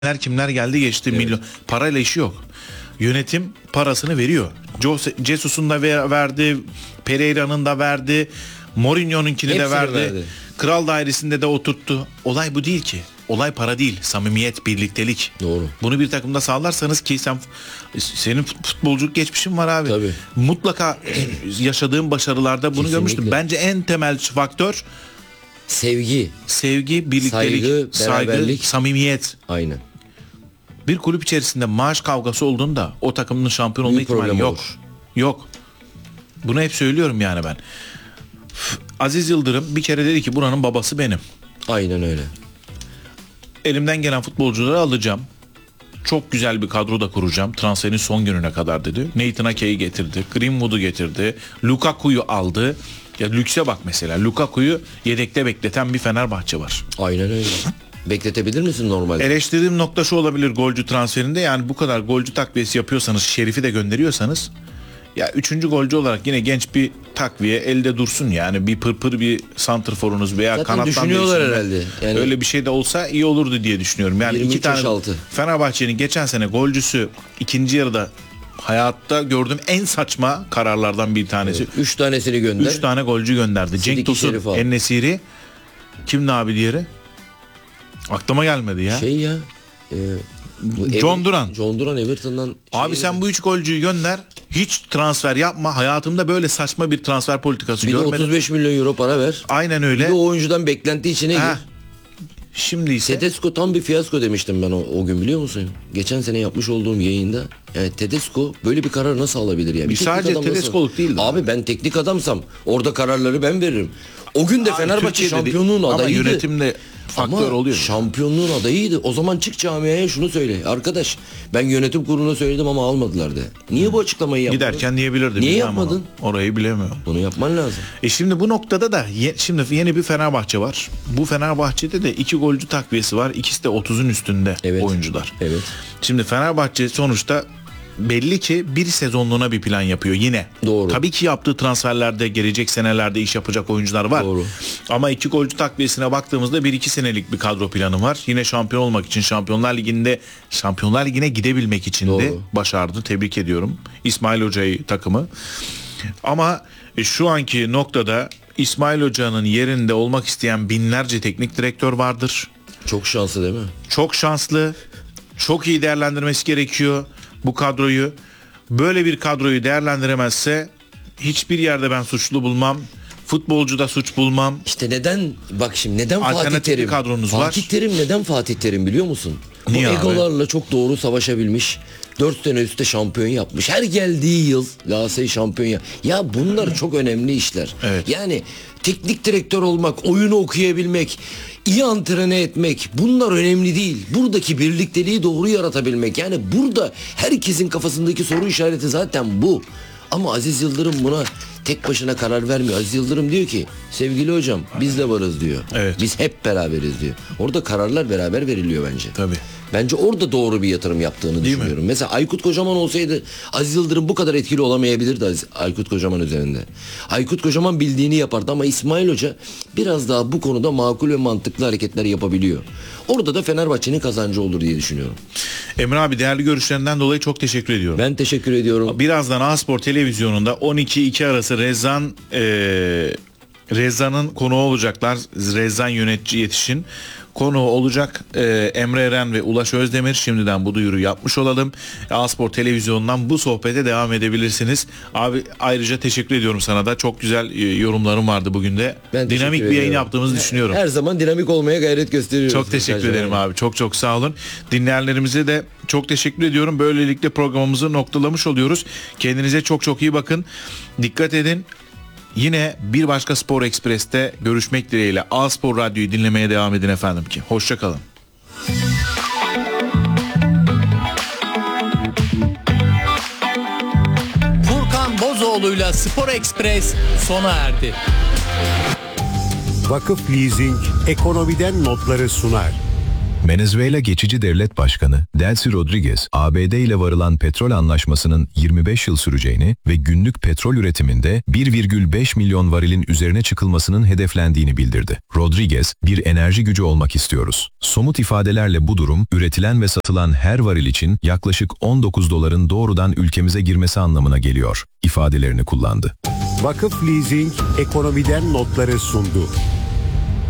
kimler geldi geçti, Evet. milyon parayla işi yok. Yönetim parasını veriyor. Jesus'un da verdi, Pereira'nın da verdi, Mourinho'nunkini de Hepsini verdi. Kral dairesinde de oturttu. Olay bu değil ki. Olay para değil, samimiyet, birliktelik. Doğru. Bunu bir takımda sağlarsanız ki senin futbolculuk geçmişin var abi. Tabii. Mutlaka yaşadığın başarılarda bunu Kesinlikle. görmüştüm. Bence en temel faktör Sevgi, birliktelik, saygı, beraberlik. samimiyet. Aynen. Bir kulüp içerisinde maaş kavgası olduğunda o takımın şampiyon olma Büyük ihtimali problem yok. olur. Yok. Bunu hep söylüyorum yani ben. Aziz Yıldırım bir kere dedi ki buranın babası benim. Aynen öyle. Elimden gelen futbolcuları alacağım. Çok güzel bir kadro da kuracağım. Transferin son gününe kadar dedi. Nathan Ake'yi getirdi. Greenwood'u getirdi. Lukaku'yu aldı. Ya lükse bak mesela. Lukaku'yu yedekte bekleten bir Fenerbahçe var. Aynen öyle. Bekletebilir misin normalde? Eleştirdiğim nokta şu olabilir golcü transferinde. Yani bu kadar golcü takviyesi yapıyorsanız, Şerif'i de gönderiyorsanız, ya 3. golcü olarak yine genç bir takviye elde dursun yani. Bir pırpır bir santrforunuz veya Zaten kanattan düşünüyorlar birisinin herhalde. Yani öyle bir şey de olsa iyi olurdu diye düşünüyorum. Yani 23 iki tane yaş altı. Fenerbahçe'nin geçen sene golcüsü ikinci yarıda hayatta gördüğüm en saçma kararlardan bir tanesi. 3 tanesini gönder. 3 tane golcü gönderdi. Cenk Sidiki Tosun, Şerif al. En-Nesyri, kimdi abi diğeri? Aklıma gelmedi ya. Şey ya. John Duran. John Duran Everton'dan. Abi sen bu 3 golcüyü gönder. Hiç transfer yapma. Hayatımda böyle saçma bir transfer politikası bir de görmedim. 35 milyon euro para ver. Aynen Bir öyle. de o oyuncudan beklenti içine gir. Ha. Şimdi ise Tedesco tam bir fiyasko demiştim ben o gün, biliyor musun? Geçen sene yapmış olduğum yayında. Yani Tedesco böyle bir karar nasıl alabilir ya? Bir teknik sadece adam nasıl- Tedesco'luk değildi. Abi ben teknik adamsam orada kararları ben veririm. O gün de Abi Fenerbahçe Türkiye'de şampiyonluğun değil, adayıydı. ama yönetimde faktör Ama oluyor. şampiyonluğun adayıydı. O zaman çık camiaya şunu söyle. Arkadaş ben yönetim kuruluna söyledim ama almadılar de. Niye bu açıklamayı yapmadın? Giderken diyebilirdim. Niye bilmem ama yapmadın? Orayı bilemiyorum. Bunu yapman lazım. Şimdi bu noktada da şimdi yeni bir Fenerbahçe var. Bu Fenerbahçe'de de 2 golcü takviyesi var. İkisi de 30'un üstünde Evet. oyuncular. Evet. Şimdi Fenerbahçe sonuçta belli ki bir sezonluğuna bir plan yapıyor yine. Doğru. Tabii ki yaptığı transferlerde gelecek senelerde iş yapacak oyuncular var. Doğru. Ama 2 golcü takviyesine baktığımızda 1-2 senelik bir kadro planı var. Yine şampiyon olmak için Şampiyonlar Ligi'ne gidebilmek için de Doğru. başardı. Tebrik ediyorum İsmail Hoca'yı, takımı. Ama şu anki noktada İsmail Hoca'nın yerinde olmak isteyen binlerce teknik direktör vardır. Çok şanslı değil mi? Çok şanslı. Çok iyi değerlendirmesi gerekiyor bu kadroyu. Böyle bir kadroyu değerlendiremezse hiçbir yerde ben suçlu bulmam. Futbolcuda suç bulmam. İşte neden, bak şimdi neden Fatih Alternatif bir Terim? kadronuz var. Fatih Terim neden Fatih Terim biliyor musun? Niye Bu abi? egolarla çok doğru savaşabilmiş. 4 sene üstte şampiyon yapmış. Her geldiği yıl Galatasaray şampiyon ya bunlar çok önemli işler. Evet. Yani teknik direktör olmak, oyunu okuyabilmek, iyi antrenör etmek, bunlar önemli değil. Buradaki birlikteliği doğru yaratabilmek. Yani burada herkesin kafasındaki soru işareti zaten bu. Ama Aziz Yıldırım buna tek başına karar vermiyor. Aziz Yıldırım diyor ki sevgili hocam biz de varız diyor. Evet. Biz hep beraberiz diyor. Orada kararlar beraber veriliyor bence. Tabii. Bence orada doğru bir yatırım yaptığını Değil mi? düşünüyorum. Mesela Aykut Kocaman olsaydı Aziz Yıldırım bu kadar etkili olamayabilirdi Aykut Kocaman üzerinde. Aykut Kocaman bildiğini yapardı ama İsmail Hoca biraz daha bu konuda makul ve mantıklı hareketler yapabiliyor. Orada da Fenerbahçe'nin kazancı olur diye düşünüyorum. Emre abi, değerli görüşlerinden dolayı çok teşekkür ediyorum. Ben teşekkür ediyorum. Birazdan A-Spor televizyonunda 12-2 arası Rezzan'ın konuğu olacaklar. Rezzan yönetici yetişin konuğu olacak. Emre Eren ve Ulaş Özdemir, şimdiden bu duyuru yapmış olalım. A-Spor televizyonundan bu sohbete devam edebilirsiniz. Abi ayrıca teşekkür ediyorum sana da. Çok güzel yorumlarım vardı bugün de. Ben teşekkür Dinamik bir yayın ediyorum. yaptığımızı düşünüyorum. Her zaman dinamik olmaya gayret gösteriyoruz. Çok teşekkür ederim abi. Çok çok sağ olun. Dinleyenlerimize de çok teşekkür ediyorum. Böylelikle programımızı noktalamış oluyoruz. Kendinize çok çok iyi bakın. Dikkat edin. Yine bir başka Spor Ekspres'te görüşmek dileğiyle. A-Spor Radyo'yu dinlemeye devam edin efendim ki. Hoşça kalın. Furkan Bozoğlu'yla Spor Ekspres sona erdi. Vakıf Leasing ekonomiden notları sunar. Venezuela Geçici Devlet Başkanı Delcy Rodriguez, ABD ile varılan petrol anlaşmasının 25 yıl süreceğini ve günlük petrol üretiminde 1,5 milyon varilin üzerine çıkılmasının hedeflendiğini bildirdi. Rodriguez, bir enerji gücü olmak istiyoruz. Somut ifadelerle bu durum, üretilen ve satılan her varil için yaklaşık 19 doların doğrudan ülkemize girmesi anlamına geliyor ifadelerini kullandı. Vakıf Leasing ekonomiden notları sundu.